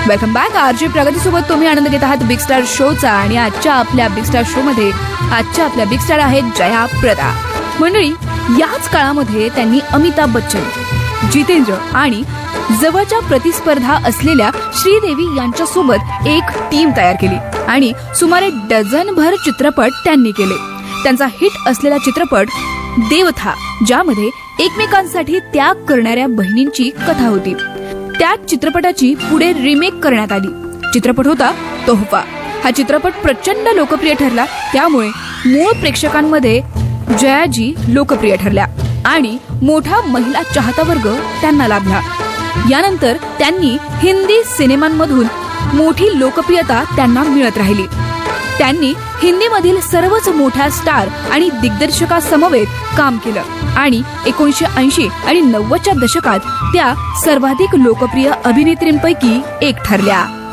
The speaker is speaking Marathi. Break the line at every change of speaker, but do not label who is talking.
Welcome back. आरजे प्रगती सोबत तुम्ही आनंद घेत आहात बिग स्टार शोचा. आणि आजच्या आपल्या बिग स्टार शो मध्ये आजच्या आपल्या बिग स्टार आहेत जया प्रदा. मंडळी, याच काळामध्ये त्यांनी अमिताभ बच्चन, जितेंद्र आणि जवळच्या प्रतिस्पर्धा असलेल्या श्रीदेवी यांच्यासोबत एक टीम तयार केली आणि सुमारे डझनभर चित्रपट त्यांनी केले. त्यांचा हिट असलेला चित्रपट देव था, ज्यामध्ये एकमेकांसाठी त्याग करणाऱ्या बहिणींची कथा होती. त्याच चित्रपटाची पुढे रिमेक करण्यात आली. चित्रपट होता तोहफा. हा चित्रपट प्रचंड लोकप्रिय ठरला. त्यामुळे मूळ प्रेक्षकांमध्ये जयाजी लोकप्रिय ठरल्या आणि मोठा महिला चाहता वर्ग त्यांना लाभला. यानंतर त्यांनी हिंदी सिनेमांमधून मोठी लोकप्रियता त्यांना मिळत राहिली. त्यांनी हिंदीमधील सर्वच मोठ्या स्टार आणि दिग्दर्शकासमवेत काम केलं आणि 1980 आणि 90च्या दशकात त्या सर्वाधिक लोकप्रिय अभिनेत्रींपैकी एक ठरल्या.